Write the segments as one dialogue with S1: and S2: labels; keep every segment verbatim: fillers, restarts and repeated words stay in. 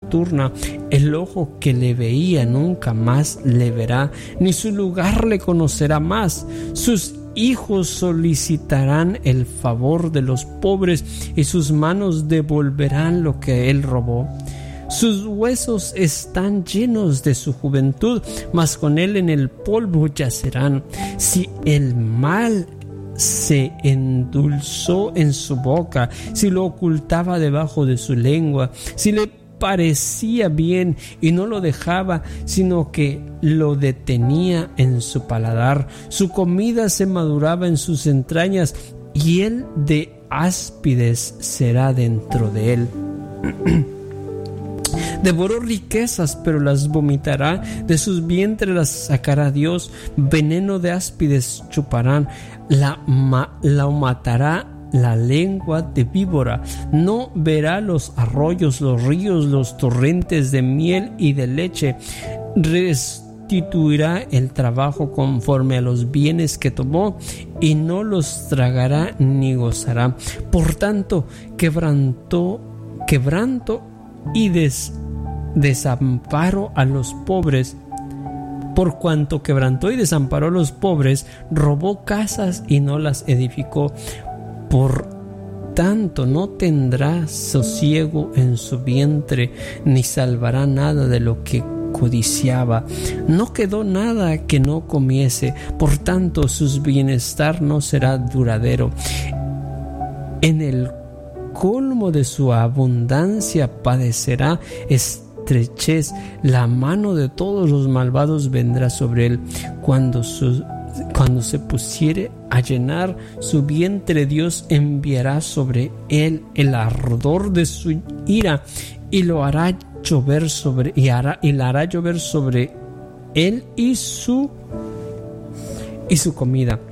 S1: nocturna. El ojo que le veía nunca más le verá, ni su lugar le conocerá más. Sus hijos solicitarán el favor de los pobres y sus manos devolverán lo que él robó. Sus huesos están llenos de su juventud, mas con él en el polvo yacerán. Si el mal se endulzó en su boca, si lo ocultaba debajo de su lengua, si le parecía bien y no lo dejaba, sino que lo detenía en su paladar, su comida se maduraba en sus entrañas, y él de áspides será dentro de él. Devoró riquezas, pero las vomitará, de sus vientres las sacará Dios. Veneno de áspides chuparán, la, ma, la matará la lengua de víbora. No verá los arroyos, los ríos, los torrentes de miel y de leche. Restituirá el trabajo conforme a los bienes que tomó, y no los tragará ni gozará. Por tanto, quebrantó, quebranto y des, desamparo a los pobres. Por cuanto quebrantó y desamparó a los pobres, robó casas y no las edificó. Por tanto, no tendrá sosiego en su vientre, ni salvará nada de lo que codiciaba. No quedó nada que no comiese, por tanto, su bienestar no será duradero. En el colmo de su abundancia padecerá estrechez. La mano de todos los malvados vendrá sobre él. Cuando su Cuando se pusiere a llenar su vientre, Dios enviará sobre él el ardor de su ira, y lo hará llover sobre y hará y la hará llover sobre él y su y su comida.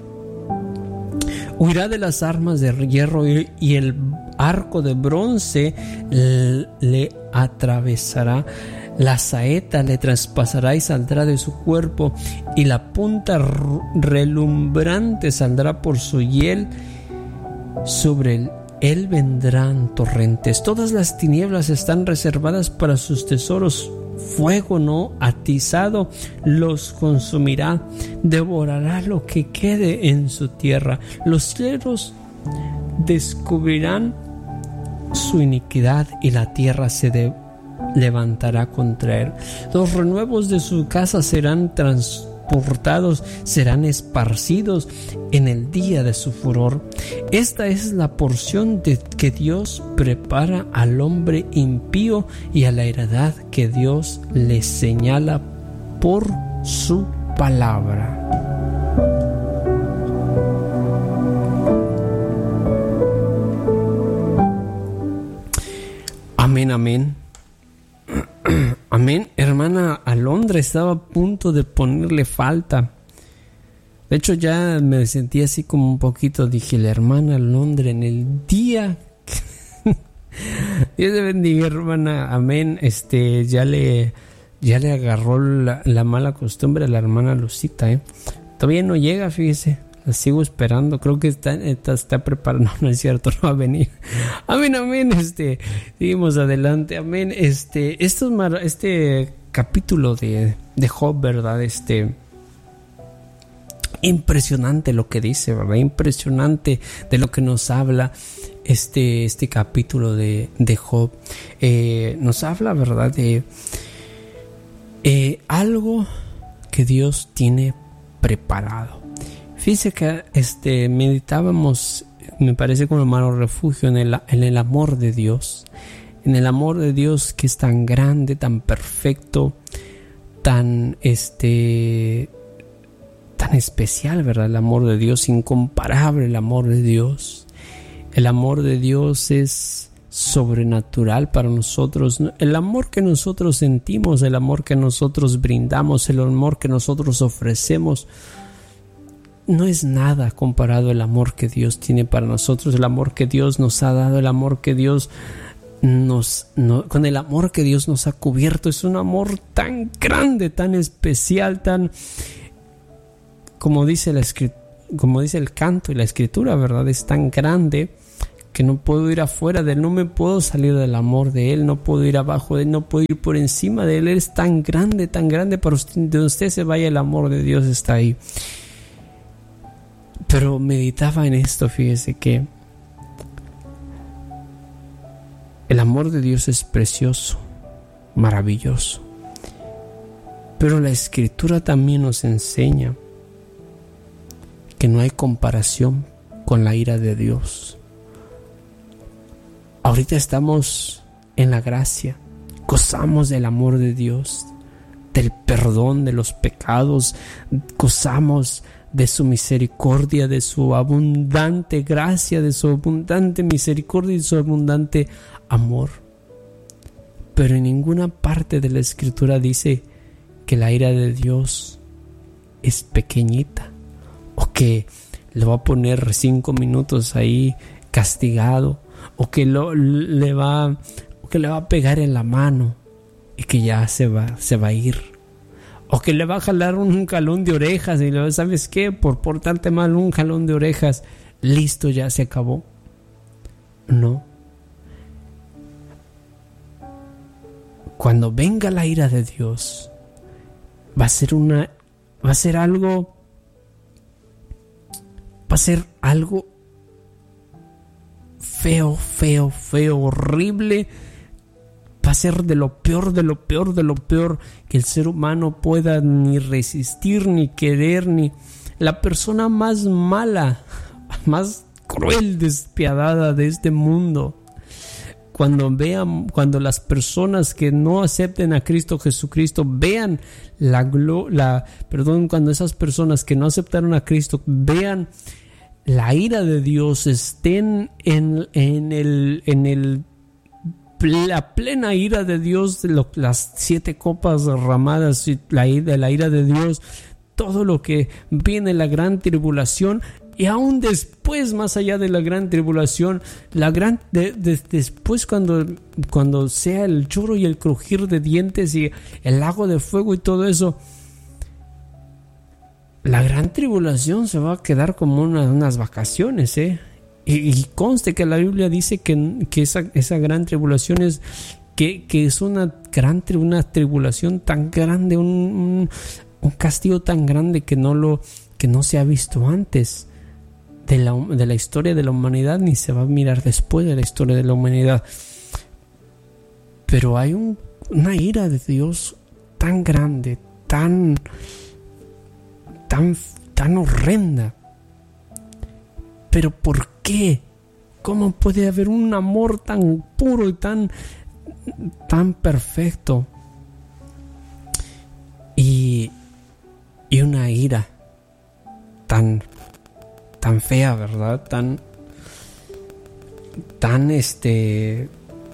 S1: Huirá de las armas de hierro, y, y el arco de bronce le, le atravesará. La saeta le traspasará y saldrá de su cuerpo, y la punta relumbrante saldrá por su hiel. Sobre él, él vendrán torrentes. Todas las tinieblas están reservadas para sus tesoros. Fuego no atizado los consumirá. Devorará lo que quede en su tierra. Los cielos descubrirán su iniquidad, y la tierra se devorará. Levantará contra él. Los renuevos de su casa serán transportados, serán esparcidos en el día de su furor. Esta es la porción de que Dios prepara al hombre impío, y a la heredad que Dios le señala por su palabra. Amén, amén. Amén. Hermana Alondra estaba a punto de ponerle falta. De hecho, ya me sentí así como un poquito. Dije, la hermana Alondra en el día. Dios te bendiga, hermana. Amén. Este, ya le, ya le agarró la, la mala costumbre a la hermana Lucita, ¿eh? Todavía no llega, fíjese. La sigo esperando. Creo que está, está, está preparado. No, no es cierto, no va a venir. Amén, amén. Este, seguimos adelante. Amén. Este, esto es mar, este capítulo de, de Job, ¿verdad? Este, impresionante lo que dice, ¿verdad? Impresionante de lo que nos habla este, este capítulo de, de Job. Eh, nos habla, ¿verdad? De eh, algo que Dios tiene preparado. Fíjese que este, meditábamos, me parece, con el hermano Refugio, en el, en el amor de Dios. En el amor de Dios, que es tan grande, tan perfecto, tan, este, tan especial, ¿verdad? El amor de Dios, incomparable el amor de Dios. El amor de Dios es sobrenatural para nosotros. El amor que nosotros sentimos, el amor que nosotros brindamos, el amor que nosotros ofrecemos, no es nada comparado al amor que Dios tiene para nosotros, el amor que Dios nos ha dado, el amor que Dios nos, no, con el amor que Dios nos ha cubierto. Es un amor tan grande, tan especial, tan, como dice la, como dice el canto y la escritura, ¿verdad? Es tan grande que no puedo ir afuera de Él, no me puedo salir del amor de Él, no puedo ir abajo de Él, no puedo ir por encima de Él. Él es tan grande, tan grande, para usted, de usted se vaya, el amor de Dios está ahí. Pero meditaba en esto, fíjese que el amor de Dios es precioso, maravilloso. Pero la Escritura también nos enseña que no hay comparación con la ira de Dios. Ahorita estamos en la gracia, gozamos del amor de Dios, del perdón de los pecados, gozamos de su misericordia, de su abundante gracia, de su abundante misericordia y de su abundante amor. Pero en ninguna parte de la Escritura dice que la ira de Dios es pequeñita, o que lo va a poner cinco minutos ahí castigado, o que lo, le va, o que le va a pegar en la mano y que ya se va, se va a ir, o que le va a jalar un jalón de orejas y le, ¿sabes qué? Por portarte mal, un jalón de orejas, listo, ya se acabó. No. Cuando venga la ira de Dios, va a ser una, va a ser algo, va a ser algo feo, feo, feo, horrible. Va a ser de lo peor, de lo peor, de lo peor que el ser humano pueda ni resistir, ni querer, ni la persona más mala, más cruel, despiadada de este mundo. Cuando vean, cuando las personas que no acepten a Cristo Jesucristo vean la, la, perdón, cuando esas personas que no aceptaron a Cristo vean la ira de Dios, estén en, en el, en el, la plena ira de Dios, lo, las siete copas derramadas, la ira, la ira de Dios, todo lo que viene, la gran tribulación. Y aún después, más allá de la gran tribulación, la gran de, de, después cuando, cuando sea el lloro y el crujir de dientes y el lago de fuego y todo eso, la gran tribulación se va a quedar como una, unas vacaciones, ¿eh? Y, y conste que la Biblia dice que, que esa, esa gran tribulación es, que, que es una gran una tribulación tan grande, un, un, un castigo tan grande que no, lo, que no se ha visto antes. De la, de la historia de la humanidad, ni se va a mirar después de la historia de la humanidad. Pero hay un, una ira de Dios tan grande, tan, tan, tan horrenda. Pero ¿por qué? ¿Cómo puede haber un amor tan puro y tan, tan perfecto? Y, y una ira tan tan fea, ¿verdad? Tan tan este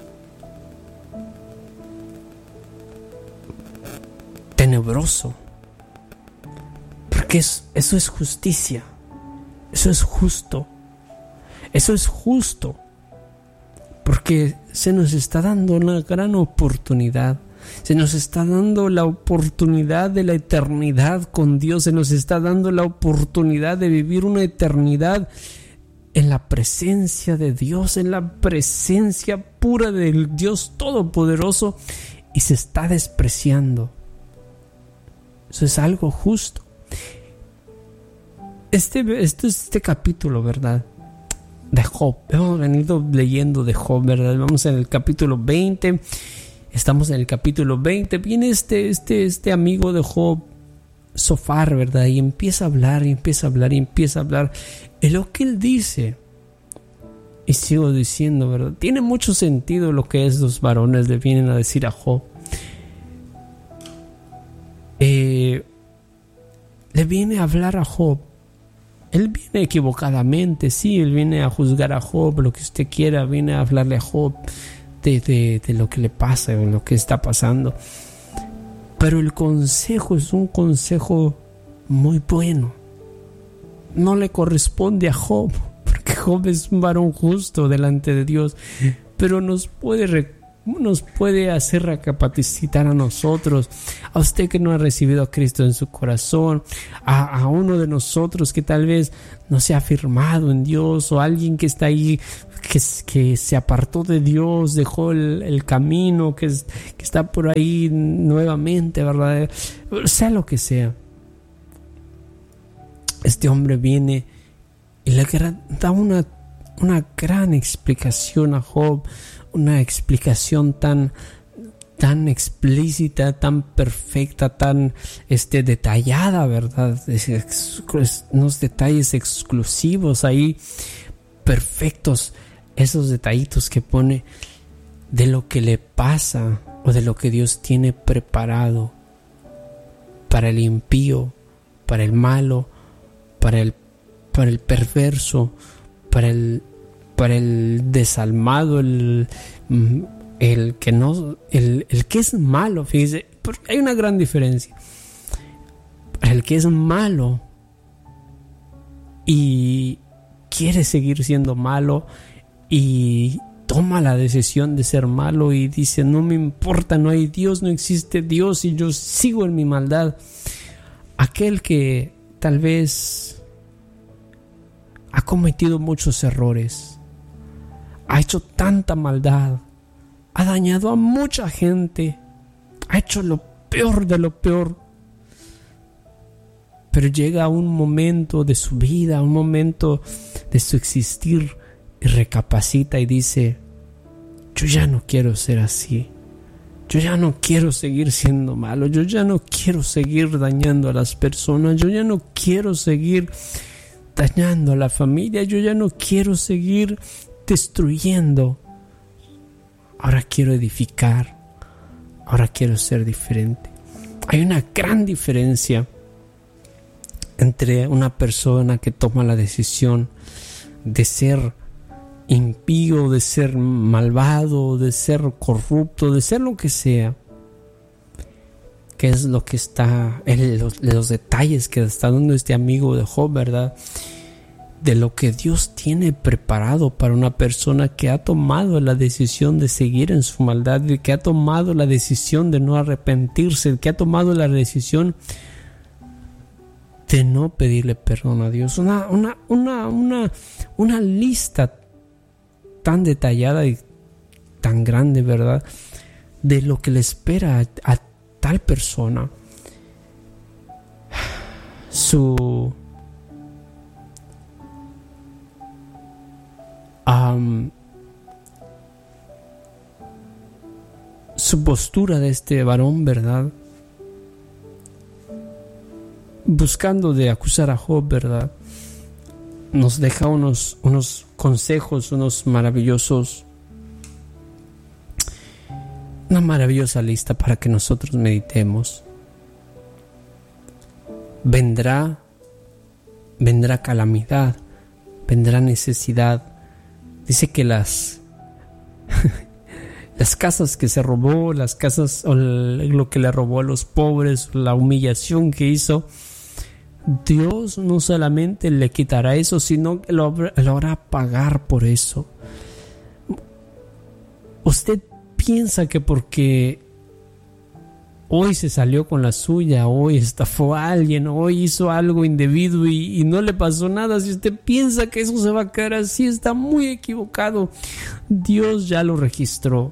S1: tenebroso. Porque es, eso es justicia. Eso es justo. Eso es justo. Porque se nos está dando una gran oportunidad. Se nos está dando la oportunidad de la eternidad con Dios. Se nos está dando la oportunidad de vivir una eternidad en la presencia de Dios, en la presencia pura del Dios Todopoderoso, y se está despreciando. Eso es algo justo. Este, este, este capítulo, ¿verdad? De Job. Hemos venido leyendo de Job, ¿verdad? Vamos en el capítulo veinte. Estamos en el capítulo veinte. Viene este, este, este amigo de Job, Zofar, ¿verdad? Y empieza a hablar, y empieza a hablar, y empieza a hablar. Y lo que él dice, y sigo diciendo, ¿verdad? Tiene mucho sentido lo que estos varones le vienen a decir a Job. Eh, le viene a hablar a Job. Él viene equivocadamente, sí, él viene a juzgar a Job, lo que usted quiera, viene a hablarle a Job de, de, de lo que le pasa, de lo que está pasando. Pero el consejo es un consejo muy bueno. No le corresponde a Job, porque Job es un varón justo delante de Dios, pero nos puede nos puede hacer recapacitar a nosotros, a usted que no ha recibido a Cristo en su corazón, a, a uno de nosotros que tal vez no se ha afirmado en Dios, o alguien que está ahí que, que se apartó de Dios, dejó el, el camino, que, es, que está por ahí nuevamente, ¿verdad? Sea lo que sea. Este hombre viene y le da una, una gran explicación a Job, una explicación tan, tan explícita, tan perfecta, tan este, detallada, ¿verdad? Es, es, es, unos detalles exclusivos ahí, perfectos, esos detallitos que pone de lo que le pasa o de lo que Dios tiene preparado para el impío, para el malo, para el, para el perverso, para el, para el desalmado, el, el que no, el, el que es malo. Fíjese, porque hay una gran diferencia. Para el que es malo y quiere seguir siendo malo y toma la decisión de ser malo y dice: no me importa, no hay Dios, no existe Dios y yo sigo en mi maldad. Aquel que tal vez ha cometido muchos errores, ha hecho tanta maldad, ha dañado a mucha gente, ha hecho lo peor de lo peor, pero llega un momento de su vida, un momento de su existir y recapacita y dice: yo ya no quiero ser así, yo ya no quiero seguir siendo malo, yo ya no quiero seguir dañando a las personas, yo ya no quiero seguir dañando a la familia, yo ya no quiero seguir destruyendo. Ahora quiero edificar, ahora quiero ser diferente. Hay una gran diferencia entre una persona que toma la decisión de ser impío, de ser malvado, de ser corrupto, de ser lo que sea, que es lo que está en los, los detalles que está dando este amigo de Job, ¿verdad? De lo que Dios tiene preparado para una persona que ha tomado la decisión de seguir en su maldad, que ha tomado la decisión de no arrepentirse, que ha tomado la decisión de no pedirle perdón a Dios. Una, una, una, una, una lista tan detallada y tan grande, ¿verdad?, de lo que le espera a, a tal persona. Su um, su postura de este varón, ¿verdad?, buscando de acusar a Job, ¿verdad?, nos deja unos, unos consejos, unos maravillosos, una maravillosa lista para que nosotros meditemos. Vendrá, vendrá calamidad, vendrá necesidad. Dice que las, las casas que se robó, las casas, o lo que le robó a los pobres, la humillación que hizo, Dios no solamente le quitará eso, sino que lo, lo hará pagar por eso. Usted piensa que porque hoy se salió con la suya, hoy estafó a alguien, hoy hizo algo indebido y, y no le pasó nada, si usted piensa que eso se va a quedar así, está muy equivocado. Dios ya lo registró.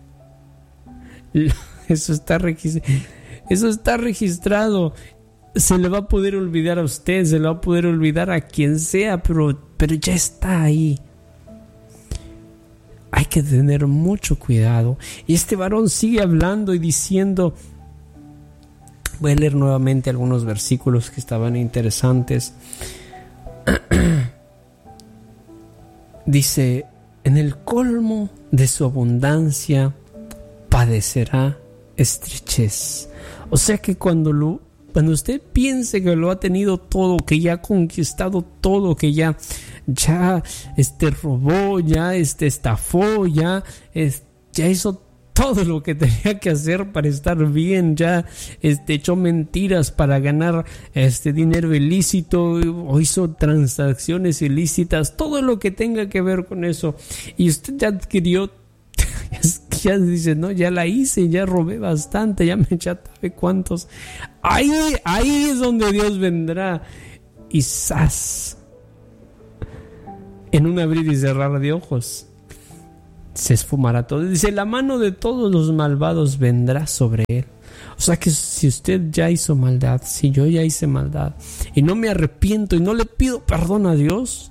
S1: Eso está registrado. Eso está registrado. Se le va a poder olvidar a usted, se le va a poder olvidar a quien sea, pero, pero ya está ahí. Hay que tener mucho cuidado. Y este varón sigue hablando y diciendo, voy a leer nuevamente algunos versículos que estaban interesantes. Dice: en el colmo de su abundancia padecerá estrechez. O sea que cuando lo Cuando usted piense que lo ha tenido todo, que ya ha conquistado todo, que ya, ya este, robó, ya este, estafó, ya, es, ya hizo todo lo que tenía que hacer para estar bien, ya este, echó mentiras para ganar este, dinero ilícito, o hizo transacciones ilícitas, todo lo que tenga que ver con eso, y usted ya adquirió, ya dice, no, ya la hice, ya robé bastante, ya me eché a sabe cuántos. Ahí, ahí es donde Dios vendrá y ¡zas! en un abrir y cerrar de ojos se esfumará todo. Dice, la mano de todos los malvados vendrá sobre él. O sea que si usted ya hizo maldad, si yo ya hice maldad y no me arrepiento y no le pido perdón a Dios,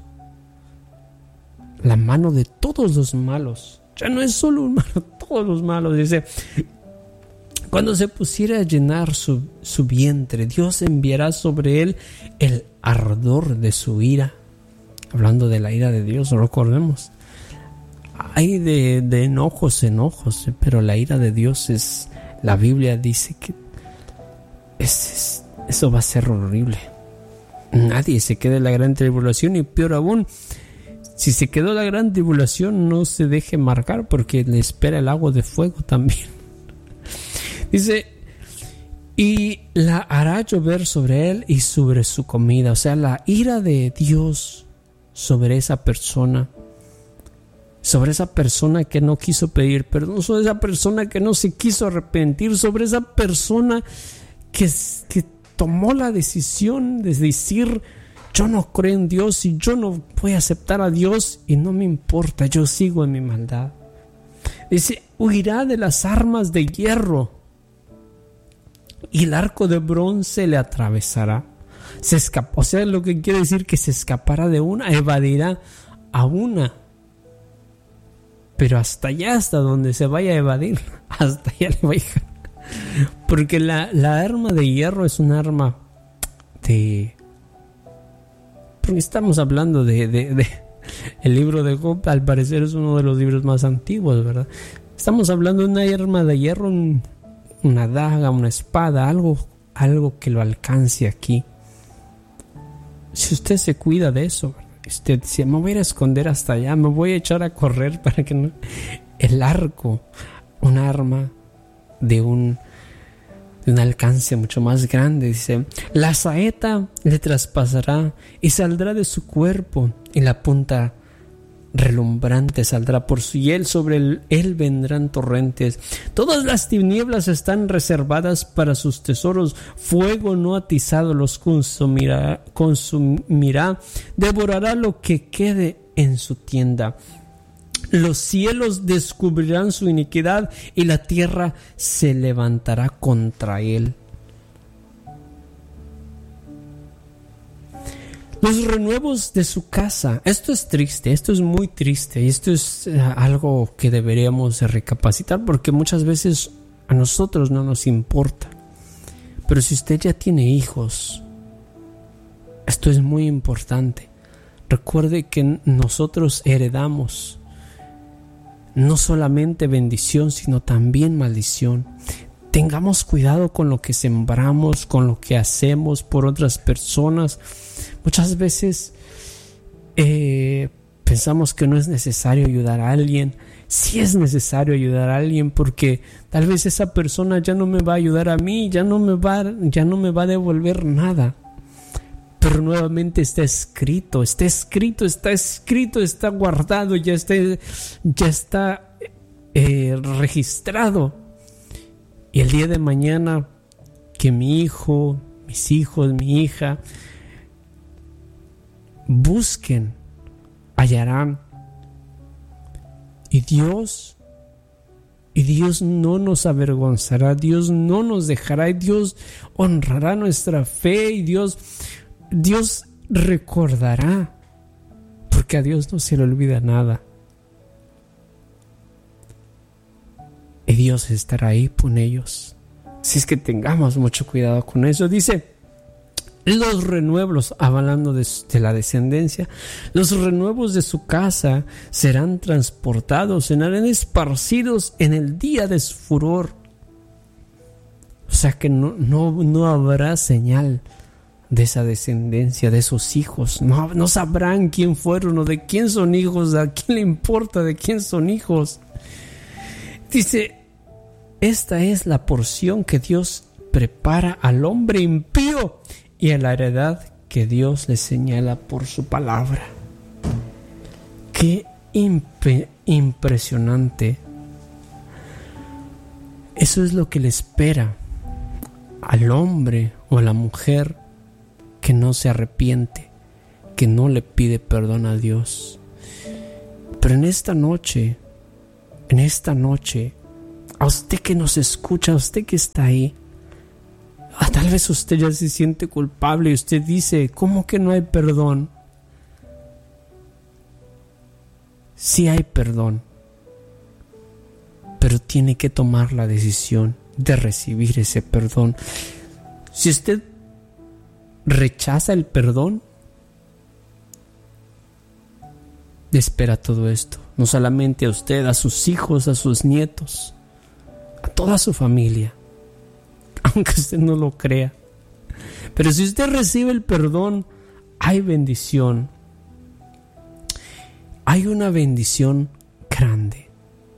S1: la mano de todos los malos, ya no es solo un malo, todos los malos, dice, cuando se pusiera a llenar su, su vientre, Dios enviará sobre él el ardor de su ira. Hablando de la ira de Dios, recordemos, hay de, de enojos enojos, pero la ira de Dios es, la Biblia dice que es, es, eso va a ser horrible. Nadie se queda en la gran tribulación, y peor aún, si se quedó la gran tribulación, no se deje marcar, porque le espera el agua de fuego también. Dice, y la hará llover sobre él y sobre su comida. O sea, la ira de Dios sobre esa persona, sobre esa persona que no quiso pedir perdón, sobre esa persona que no se quiso arrepentir, sobre esa persona que, que tomó la decisión de decir, yo no creo en Dios y yo no voy a aceptar a Dios y no me importa, yo sigo en mi maldad. Dice, huirá de las armas de hierro y el arco de bronce le atravesará. Se escapa, o sea, lo que quiere decir que se escapará de una, evadirá a una. Pero hasta allá, hasta donde se vaya a evadir, hasta allá le va a dejar. Porque la, la arma de hierro es un arma de... Porque estamos hablando de, de, de... El libro de Job, al parecer, es uno de los libros más antiguos, ¿verdad? Estamos hablando de una arma de hierro, un, una daga, una espada, algo, algo que lo alcance aquí. Si usted se cuida de eso, usted dice, me voy a ir a esconder hasta allá, me voy a echar a correr para que no... El arco, un arma de un, de un alcance mucho más grande, dice, la saeta le traspasará y saldrá de su cuerpo, y la punta relumbrante saldrá por su, y él sobre él, él vendrán torrentes. Todas las tinieblas están reservadas para sus tesoros, fuego no atizado los consumirá, consumirá, devorará lo que quede en su tienda. Los cielos descubrirán su iniquidad y la tierra se levantará contra él. Los renuevos de su casa. Esto es triste, esto es muy triste, y esto es uh, algo que deberíamos recapacitar, porque muchas veces a nosotros no nos importa. Pero si usted ya tiene hijos, esto es muy importante. Recuerde que nosotros heredamos no solamente bendición, sino también maldición. Tengamos cuidado con lo que sembramos, con lo que hacemos por otras personas. Muchas veces eh, pensamos que no es necesario ayudar a alguien. Sí es necesario ayudar a alguien, porque tal vez esa persona ya no me va a ayudar a mí, ya no me va, ya no me va a devolver nada. Pero nuevamente está escrito, está escrito, está escrito, está guardado, ya está, ya está eh, registrado. Y el día de mañana que mi hijo, mis hijos, mi hija busquen, hallarán. Y Dios, y Dios no nos avergonzará, Dios no nos dejará, y Dios honrará nuestra fe, y Dios, Dios recordará, porque a Dios no se le olvida nada. Y Dios estará ahí con ellos. Si es que tengamos mucho cuidado con eso. Dice, los renuevos, hablando de, de la descendencia, los renuevos de su casa serán transportados, serán esparcidos en el día de su furor. O sea que no, no, no habrá señal de esa descendencia, de esos hijos. No, no sabrán quién fueron o de quién son hijos, a quién le importa de quién son hijos. Dice, esta es la porción que Dios prepara al hombre impío y a la heredad que Dios le señala por su palabra. Qué imp- impresionante. Eso es lo que le espera al hombre o a la mujer que no se arrepiente, que no le pide perdón a Dios. Pero en esta noche, en esta noche, a usted que nos escucha, a usted que está ahí, ah, tal vez usted ya se siente culpable y usted dice, ¿cómo que no hay perdón? Sí hay perdón, pero tiene que tomar la decisión de recibir ese perdón. Si usted rechaza el perdón, le espera todo esto, no solamente a usted, a sus hijos, a sus nietos, a toda su familia, aunque usted no lo crea. Pero si usted recibe el perdón, hay bendición. Hay una bendición grande.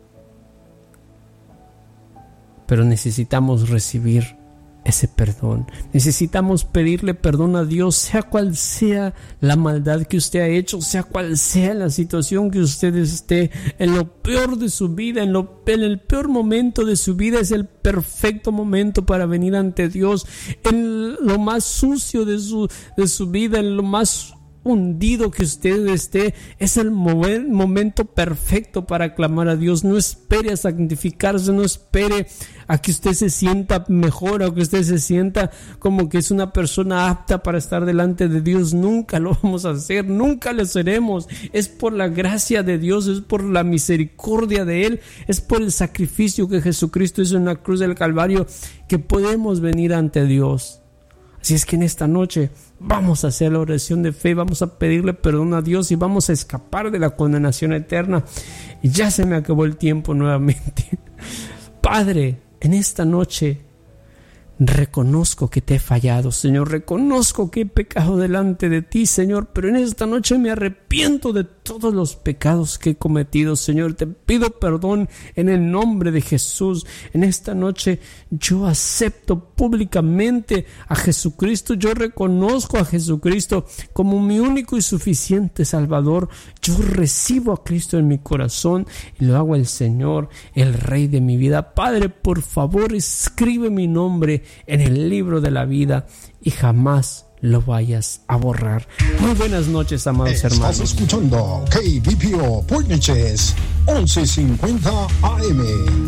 S1: Pero necesitamos recibir ese perdón. Necesitamos pedirle perdón a Dios, sea cual sea la maldad que usted ha hecho, sea cual sea la situación que usted esté, en lo peor de su vida, en, lo, en el peor momento de su vida, es el perfecto momento para venir ante Dios. En lo más sucio de su, de su vida, en lo más hundido que usted esté, es el momento perfecto para clamar a Dios. No espere a santificarse, no espere a que usted se sienta mejor, o que usted se sienta como que es una persona apta para estar delante de Dios. Nunca lo vamos a hacer, nunca lo seremos. Es por la gracia de Dios, es por la misericordia de Él, es por el sacrificio que Jesucristo hizo en la cruz del Calvario que podemos venir ante Dios. Así es que en esta noche vamos a hacer la oración de fe, vamos a pedirle perdón a Dios y vamos a escapar de la condenación eterna. Y ya se me acabó el tiempo nuevamente. Padre, en esta noche reconozco que te he fallado, Señor. Reconozco que he pecado delante de ti, Señor. Pero en esta noche me arrepiento de todos los pecados que he cometido, Señor. Te pido perdón en el nombre de Jesús. En esta noche yo acepto públicamente a Jesucristo. Yo reconozco a Jesucristo como mi único y suficiente Salvador. Yo recibo a Cristo en mi corazón y lo hago el Señor, el Rey de mi vida. Padre, por favor, escribe mi nombre en el libro de la vida y jamás lo vayas a borrar. Muy buenas noches, amados
S2: Estás
S1: hermanos.
S2: Estás escuchando K B P O Port Neches once cincuenta A M.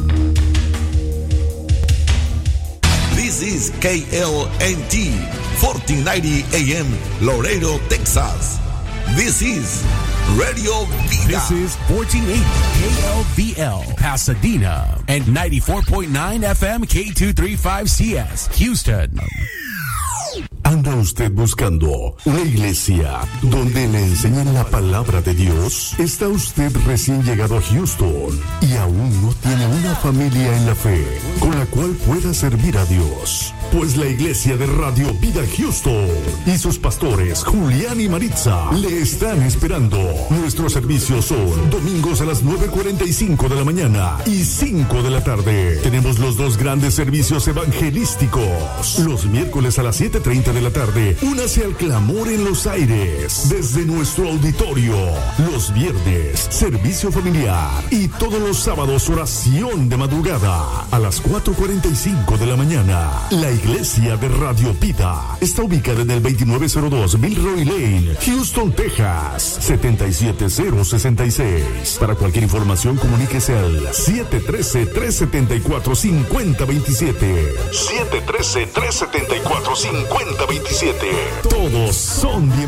S3: This is K L N T fourteen ninety A M Laredo, Texas. This is Radio Vida.
S4: This is fourteen eighty K L V L Pasadena and ninety-four point nine F M K two thirty-five C S Houston.
S5: ¿Anda usted buscando una iglesia donde le enseñen la palabra de Dios? ¿Está usted recién llegado a Houston y aún no tiene una familia en la fe con la cual pueda servir a Dios? Pues la iglesia de Radio Vida Houston y sus pastores Julián y Maritza le están esperando. Nuestros servicios son domingos a las nueve cuarenta y cinco de la mañana y cinco de la tarde. Tenemos los dos grandes servicios evangelísticos. Los miércoles a las siete treinta de la tarde, únase al clamor en los aires desde nuestro auditorio. Los viernes, servicio familiar y todos los sábados, oración de madrugada a las cuatro cuarenta y cinco de la mañana. La iglesia de Radio Vida está ubicada en el veintinueve cero dos Milroy Lane, Houston, Texas, siete siete cero seis seis. Para cualquier información, comuníquese al siete uno tres, tres siete cuatro, cinco cero dos siete. siete uno tres, tres siete cuatro, cinco cero dos siete. Todos son bienvenidos.